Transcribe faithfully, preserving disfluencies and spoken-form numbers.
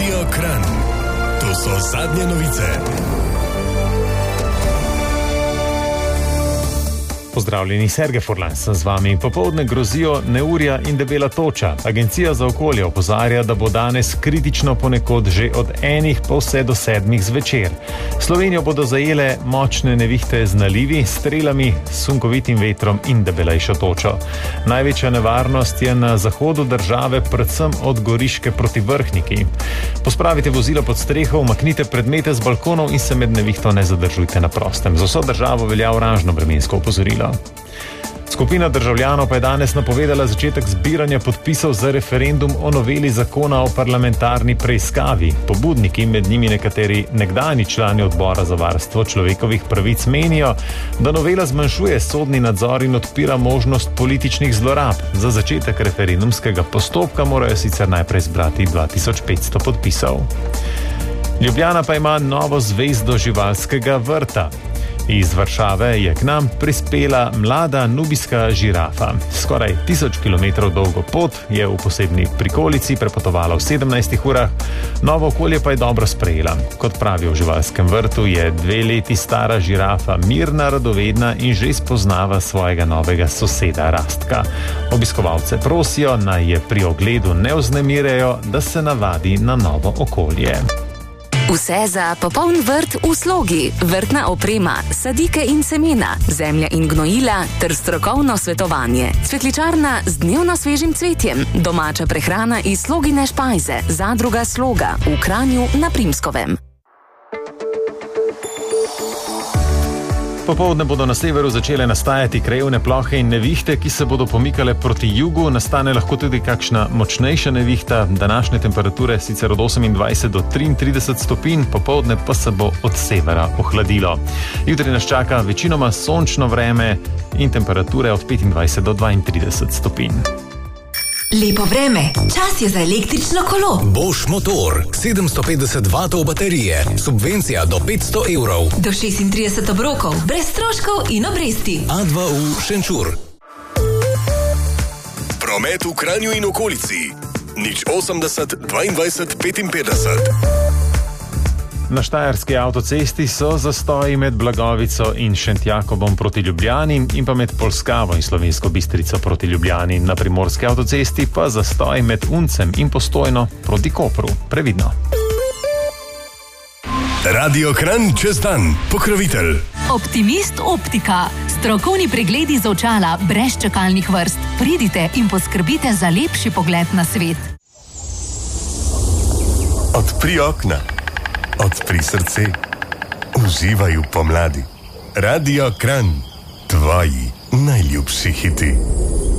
Radio Kranj. To so zadnje novice. Pozdravljeni, Sergej Furlan sem z vami. Popoldne grozijo neurja in debela toča. Agencija za okolje opozarja, da bo danes kritično ponekod že od enih pa vse do sedmih zvečer. Slovenijo bodo zajele močne nevihte z nalivi, strelami, sunkovitim vetrom in debelejšo točo. Največja nevarnost je na zahodu države, predvsem od Goriške proti Vrhniki. Pospravite vozilo pod streho, umaknite predmete z balkonov in se med nevihto ne zadržujte na prostem. Za vso državo velja oranžno vremensko opozorilo. Skupina državljanov pa je danes napovedala začetek zbiranja podpisov za referendum o noveli zakona o parlamentarni preiskavi. Pobudniki, med njimi nekateri nekdanji člani odbora za varstvo človekovih pravic, menijo, da novela zmanjšuje sodni nadzor in odpira možnost političnih zlorab. Za začetek referendumskega postopka morajo sicer najprej zbrati dva tisoč petsto podpisov. Ljubljana pa ima novo zvezdo živalskega vrta. Iz Varšave je k nam prispela mlada nubijska žirafa. Skoraj tisoč kilometrov dolgo pot je v posebni prikolici prepotovala v sedemnajstih urah, novo okolje pa je dobro sprejela. Kot pravijo v živalskem vrtu, je dve leti stara žirafa mirna, radovedna in že spoznava svojega novega soseda Rastka. Obiskovalce prosijo, naj je pri ogledu ne vznemirjajo, da se navadi na novo okolje. Vse za popoln vrt v slogi, vrtna oprema, sadike in semena, zemlja in gnojila ter strokovno svetovanje. Cvetličarna z dnevno svežim cvetjem, domača prehrana iz Slogine špajze, zadruga Sloga v Kranju na Primskovem. Popoldne bodo na severu začele nastajati krajevne plohe in nevihte, ki se bodo pomikale proti jugu. Nastane lahko tudi kakšna močnejša nevihta. Današnje temperature sicer od osemindvajset do triintrideset stopinj, popoldne pa se bo od severa ohladilo. Jutri nas čaka večinoma sončno vreme in temperature od petindvajset do dvaintrideset stopinj. Lepo vreme, čas je za električno kolo. Bosch motor, sedemsto petdeset vatov baterije, subvencija do petsto evrov. Do šestintrideset obrokov, brez stroškov in obresti. A dva U Šenčur. Promet v Kranju in okolici. nič osemdeset dvaindvajset petinpetdeset. Na štajerski avtocesti so zastoji med Blagovico in Šentjakobom proti Ljubljani in pa med Polskavo in Slovensko Bistrico proti Ljubljani. Na primorski avtocesti pa zastoj med Uncem in Postojno proti Kopru. Previdno. Radio Kranj čez dan. Pokrovitelj. Optimist optika. Strokovni pregledi z očala brez čakalnih vrst. Pridite in poskrbite za lepši pogled na svet. Odpri okna. Odpri srce. Uživaj v pomladi. Radio Kranj. Tvoji najljubši hiti.